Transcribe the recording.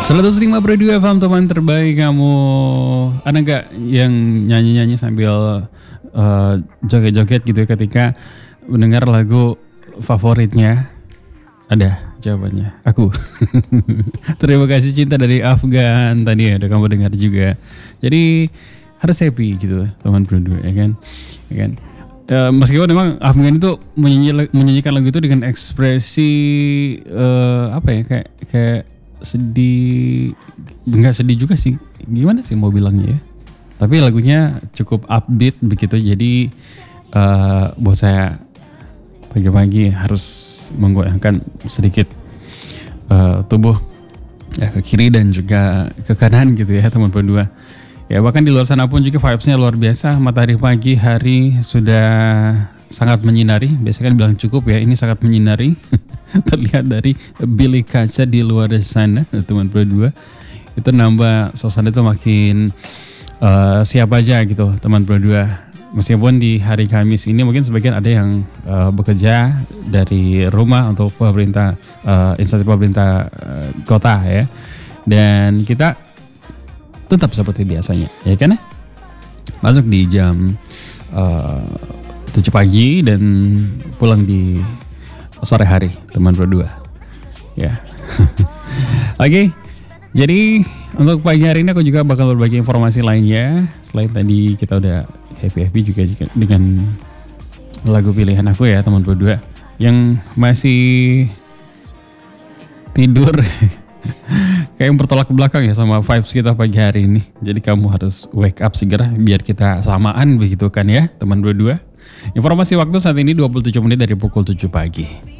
105,2 FM teman terbaik kamu. Ada nggak yang nyanyi-nyanyi sambil joget-joget gitu ya ketika mendengar lagu favoritnya? Ada jawabannya. Aku. Terima kasih cinta dari Afgan tadi ya udah kamu dengar juga. Jadi harus happy gitu teman berdua ya kan. Ya kan? Meskipun memang Afgan itu menyanyikan lagu itu dengan ekspresi apa ya kayak sedih, nggak sedih juga sih, gimana sih mau bilangnya ya, tapi lagunya cukup upbeat begitu. Jadi buat saya pagi-pagi harus menggoyangkan sedikit tubuh ya, ke kiri dan juga ke kanan gitu ya teman berdua ya. Bahkan di luar sana pun juga vibesnya luar biasa. Matahari pagi hari sudah sangat menyinari, biasanya kan bilang cukup ya, ini sangat menyinari. Terlihat dari bilik kaca di luar sana teman berdua, itu nambah suasana itu makin siap aja gitu teman berdua. Meskipun di hari Kamis ini mungkin sebagian ada yang bekerja dari rumah untuk pemerintah, instansi pemerintah kota ya, dan kita tetap seperti biasanya ya kan ya, masuk di jam 7 pagi dan pulang di sore hari teman berdua ya. Oke, jadi untuk pagi hari ini aku juga bakal berbagi informasi lainnya. Selain tadi kita udah happy juga dengan lagu pilihan aku ya teman berdua. Yang masih tidur kayak yang bertolak ke belakang ya sama vibes kita pagi hari ini. Jadi kamu harus wake up segera biar kita samaan begitu kan ya teman berdua. Informasi waktu saat ini 27 menit dari pukul 7 pagi.